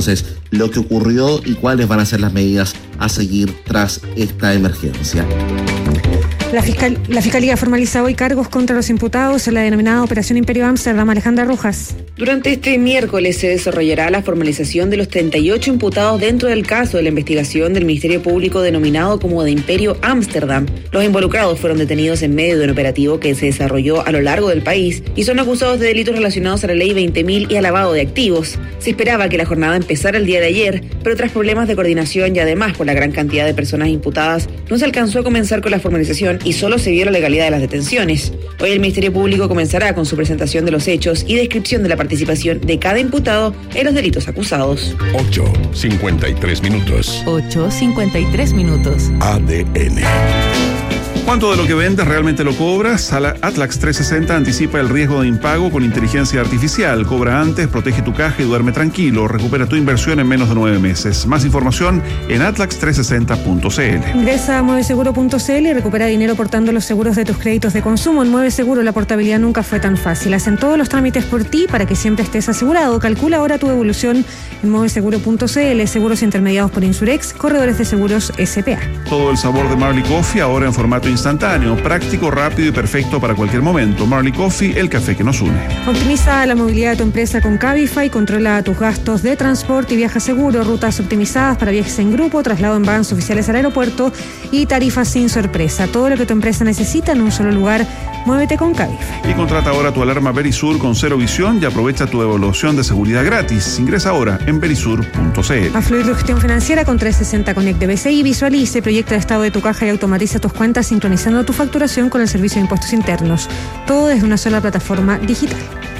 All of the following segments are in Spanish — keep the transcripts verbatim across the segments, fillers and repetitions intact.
entonces lo que ocurrió y cuáles van a ser las medidas a seguir tras esta emergencia. La, fiscal, la Fiscalía formaliza hoy cargos contra los imputados en la denominada Operación Imperio Ámsterdam. Alejandra Rojas. Durante este miércoles se desarrollará la formalización de los treinta y ocho imputados dentro del caso de la investigación del Ministerio Público denominado como de Imperio Ámsterdam. Los involucrados fueron detenidos en medio de un operativo que se desarrolló a lo largo del país y son acusados de delitos relacionados a la Ley veinte mil y a lavado de activos. Se esperaba que la jornada empezara el día de ayer, pero tras problemas de coordinación y además por la gran cantidad de personas imputadas, no se alcanzó a comenzar con la formalización y solo se vio la legalidad de las detenciones. Hoy el Ministerio Público comenzará con su presentación de los hechos y descripción de la participación de cada imputado en los delitos acusados. ocho cincuenta y tres minutos. ocho cincuenta y tres minutos. A D N. ¿Cuánto de lo que vendes realmente lo cobras? Atlax trescientos sesenta anticipa el riesgo de impago con inteligencia artificial. Cobra antes, protege tu caja y duerme tranquilo. Recupera tu inversión en menos de nueve meses. Más información en atlax trescientos sesenta punto c l. Ingresa a mueve seguro punto c l y recupera dinero portando los seguros de tus créditos de consumo. En Mueve Seguro la portabilidad nunca fue tan fácil. Hacen todos los trámites por ti para que siempre estés asegurado. Calcula ahora tu evolución en mueve seguro punto c l. Seguros intermediados por Insurex, corredores de seguros S P A. Todo el sabor de Marley Coffee ahora en formato instantáneo, práctico, rápido y perfecto para cualquier momento. Marley Coffee, el café que nos une. Optimiza la movilidad de tu empresa con Cabify, controla tus gastos de transporte y viaja seguro, rutas optimizadas para viajes en grupo, traslado en vans oficiales al aeropuerto y tarifas sin sorpresa. Todo lo que tu empresa necesita en un solo lugar. Muévete con Cabify. Y contrata ahora tu alarma Verisur con cero visión y aprovecha tu evaluación de seguridad gratis. Ingresa ahora en verisur punto c l. A fluir tu gestión financiera con trescientos sesenta Connect de B C I. Visualice, proyecta el estado de tu caja y automatiza tus cuentas sincronizando tu facturación con el Servicio de Impuestos Internos. Todo desde una sola plataforma digital.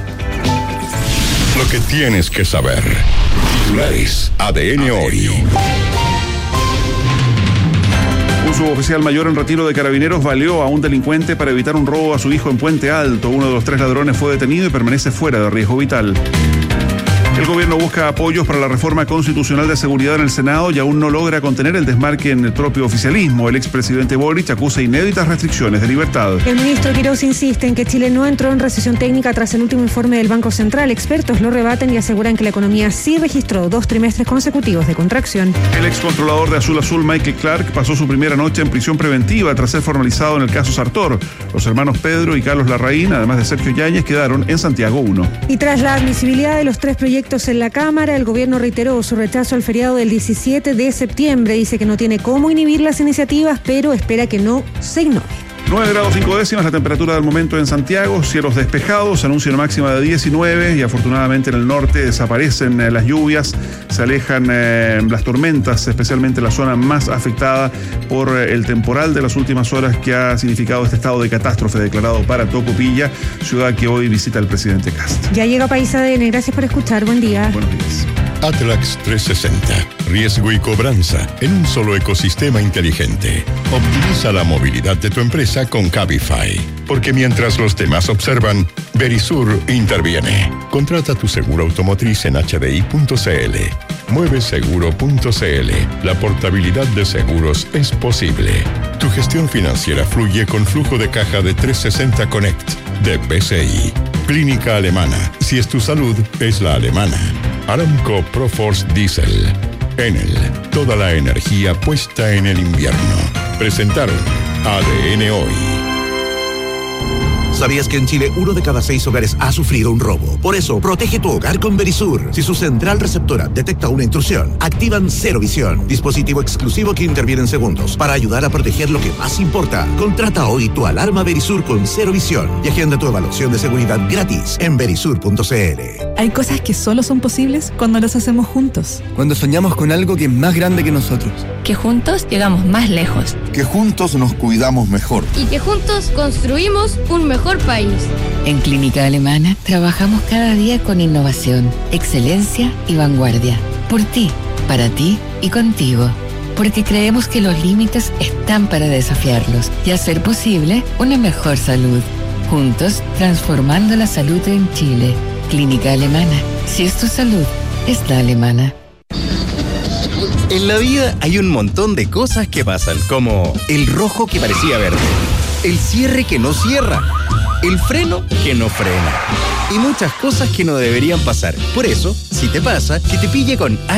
Lo que tienes que saber. Titulares A D N hoy. Un suboficial mayor en retiro de Carabineros baleó a un delincuente para evitar un robo a su hijo en Puente Alto. Uno de los tres ladrones fue detenido y permanece fuera de riesgo vital. El gobierno busca apoyos para la reforma constitucional de seguridad en el Senado y aún no logra contener el desmarque en el propio oficialismo. El expresidente Boric acusa inéditas restricciones de libertad. El ministro Quirós insiste en que Chile no entró en recesión técnica tras el último informe del Banco Central. Expertos lo rebaten y aseguran que la economía sí registró dos trimestres consecutivos de contracción. El excontrolador de Azul Azul, Michael Clark, pasó su primera noche en prisión preventiva tras ser formalizado en el caso Sartor. Los hermanos Pedro y Carlos Larraín, además de Sergio Yáñez, quedaron en Santiago uno. Y tras la admisibilidad de los tres proyectos en la Cámara, el gobierno reiteró su rechazo al feriado del diecisiete de septiembre. Dice que no tiene cómo inhibir las iniciativas, pero espera que no se ignore. nueve grados cinco décimas la temperatura del momento en Santiago, cielos despejados, anuncia una máxima de diecinueve y afortunadamente en el norte desaparecen eh, las lluvias, se alejan eh, las tormentas, especialmente en la zona más afectada por eh, el temporal de las últimas horas que ha significado este estado de catástrofe declarado para Tocopilla, ciudad que hoy visita el presidente Kast. Ya llega País A D N, gracias por escuchar, buen día. Buenos días. Atlax trescientos sesenta. Riesgo y cobranza en un solo ecosistema inteligente. Optimiza la movilidad de tu empresa con Cabify. Porque mientras los demás observan, Verisur interviene. Contrata tu seguro automotriz en h d i punto c l. mueve seguro punto c l. La portabilidad de seguros es posible. Tu gestión financiera fluye con flujo de caja de trescientos sesenta Connect de B C I. Clínica Alemana. Si es tu salud, es la alemana. Aramco Proforce Diesel. Enel. Toda la energía puesta en el invierno. Presentaron A D N hoy. ¿Sabías que en Chile uno de cada seis hogares ha sufrido un robo? Por eso, protege tu hogar con Verisur. Si su central receptora detecta una intrusión, activan Cero Visión, dispositivo exclusivo que interviene en segundos para ayudar a proteger lo que más importa. Contrata hoy tu alarma Verisur con Cero Visión y agenda tu evaluación de seguridad gratis en verisur punto c l. Hay cosas que solo son posibles cuando las hacemos juntos. Cuando soñamos con algo que es más grande que nosotros. Que juntos llegamos más lejos. Que juntos nos cuidamos mejor. Y que juntos construimos un mejor país. En Clínica Alemana trabajamos cada día con innovación, excelencia y vanguardia. Por ti, para ti y contigo. Porque creemos que los límites están para desafiarlos y hacer posible una mejor salud. Juntos, transformando la salud en Chile. Clínica Alemana. Si es tu salud, es la alemana. En la vida hay un montón de cosas que pasan, como el rojo que parecía verde, el cierre que no cierra, el freno que no frena y muchas cosas que no deberían pasar. Por eso, si te pasa, que te pille con